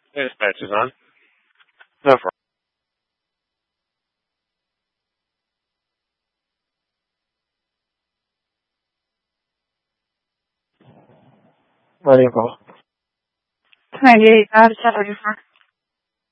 Dispatch is on. No problem. What do you call? 98 out of 74.